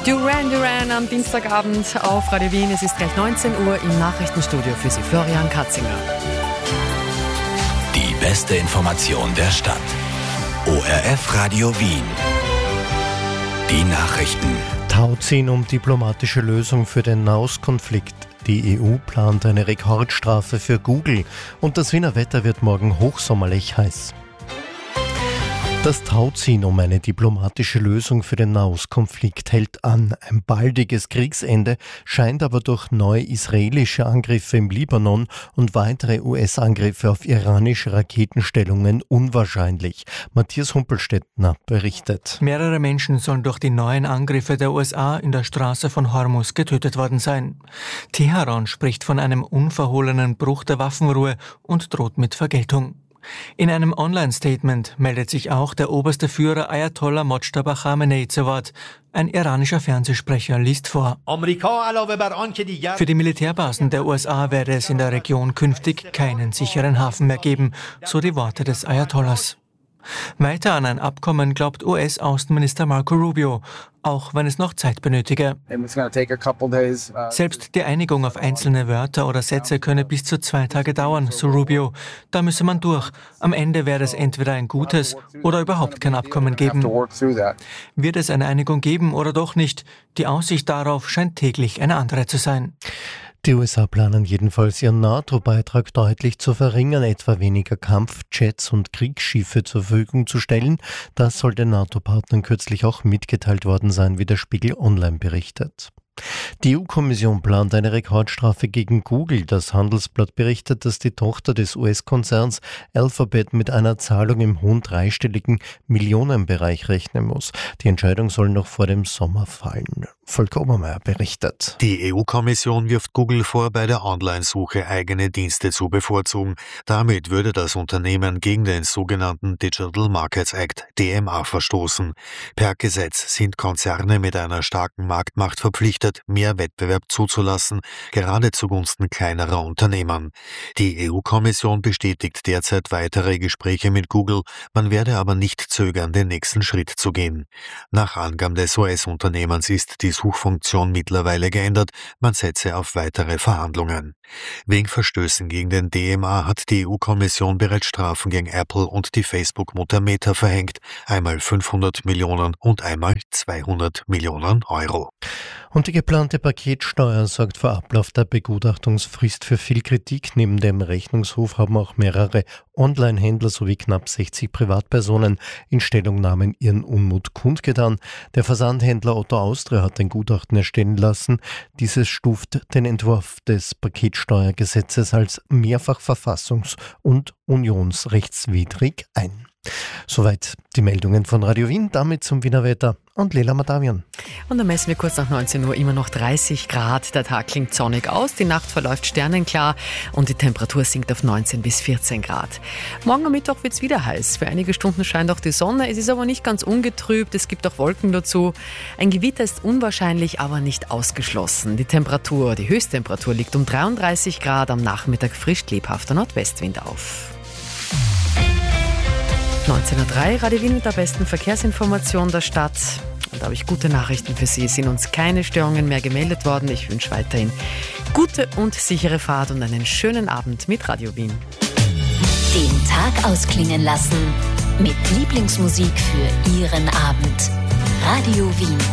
Duran Duran am Dienstagabend auf Radio Wien. Es ist gleich 19 Uhr im Nachrichtenstudio für Sie, Florian Katzinger. Die beste Information der Stadt. ORF Radio Wien. Die Nachrichten. Tauziehen um diplomatische Lösung für den Nahostkonflikt. Die EU plant eine Rekordstrafe für Google und das Wiener Wetter wird morgen hochsommerlich heiß. Das Tauziehen um eine diplomatische Lösung für den Nahostkonflikt hält an. Ein baldiges Kriegsende scheint aber durch neue israelische Angriffe im Libanon und weitere US-Angriffe auf iranische Raketenstellungen unwahrscheinlich. Matthias Humpelstädtner berichtet. Mehrere Menschen sollen durch die neuen Angriffe der USA in der Straße von Hormuz getötet worden sein. Teheran spricht von einem unverhohlenen Bruch der Waffenruhe und droht mit Vergeltung. In einem Online-Statement meldet sich auch der oberste Führer Ayatollah Mojtaba Khamenei zu Wort. Ein iranischer Fernsehsprecher liest vor. Für die Militärbasen der USA werde es in der Region künftig keinen sicheren Hafen mehr geben, so die Worte des Ayatollahs. Weiter an ein Abkommen glaubt US-Außenminister Marco Rubio, auch wenn es noch Zeit benötige. Selbst die Einigung auf einzelne Wörter oder Sätze könne bis zu 2 Tage dauern, so Rubio. Da müsse man durch. Am Ende werde es entweder ein gutes oder überhaupt kein Abkommen geben. Wird es eine Einigung geben oder doch nicht? Die Aussicht darauf scheint täglich eine andere zu sein. Die USA planen jedenfalls, ihren NATO-Beitrag deutlich zu verringern, etwa weniger Kampfjets und Kriegsschiffe zur Verfügung zu stellen. Das soll den NATO-Partnern kürzlich auch mitgeteilt worden sein, wie der Spiegel Online berichtet. Die EU-Kommission plant eine Rekordstrafe gegen Google. Das Handelsblatt berichtet, dass die Tochter des US-Konzerns Alphabet mit einer Zahlung im hohen dreistelligen Millionenbereich rechnen muss. Die Entscheidung soll noch vor dem Sommer fallen. Volker Obermeier berichtet. Die EU-Kommission wirft Google vor, bei der Online-Suche eigene Dienste zu bevorzugen. Damit würde das Unternehmen gegen den sogenannten Digital Markets Act, DMA, verstoßen. Per Gesetz sind Konzerne mit einer starken Marktmacht verpflichtet, mehr Wettbewerb zuzulassen, gerade zugunsten kleinerer Unternehmen. Die EU-Kommission bestätigt derzeit weitere Gespräche mit Google, man werde aber nicht zögern, den nächsten Schritt zu gehen. Nach Angaben des US-Unternehmens ist die Suchfunktion mittlerweile geändert, man setze auf weitere Verhandlungen. Wegen Verstößen gegen den DMA hat die EU-Kommission bereits Strafen gegen Apple und die Facebook-Mutter Meta verhängt, einmal 500 Millionen und einmal 200 Millionen Euro. Und die geplante Paketsteuer sorgt vor Ablauf der Begutachtungsfrist für viel Kritik. Neben dem Rechnungshof haben auch mehrere Online-Händler sowie knapp 60 Privatpersonen in Stellungnahmen ihren Unmut kundgetan. Der Versandhändler Otto Austria hat ein Gutachten erstellen lassen. Dieses stuft den Entwurf des Paketsteuergesetzes als mehrfach verfassungs- und unionsrechtswidrig ein. Soweit die Meldungen von Radio Wien, damit zum Wiener Wetter und Lela Madavian. Und dann messen wir kurz nach 19 Uhr immer noch 30 Grad. Der Tag klingt sonnig aus, die Nacht verläuft sternenklar und die Temperatur sinkt auf 19 bis 14 Grad. Morgen am Mittwoch wird es wieder heiß. Für einige Stunden scheint auch die Sonne. Es ist aber nicht ganz ungetrübt, es gibt auch Wolken dazu. Ein Gewitter ist unwahrscheinlich, aber nicht ausgeschlossen. Die Höchsttemperatur liegt um 33 Grad. Am Nachmittag frischt lebhafter Nordwestwind auf. 19.03 Uhr, Radio Wien mit der besten Verkehrsinformation der Stadt. Und da habe ich gute Nachrichten für Sie. Es sind uns keine Störungen mehr gemeldet worden. Ich wünsche weiterhin gute und sichere Fahrt und einen schönen Abend mit Radio Wien. Den Tag ausklingen lassen mit Lieblingsmusik für Ihren Abend. Radio Wien.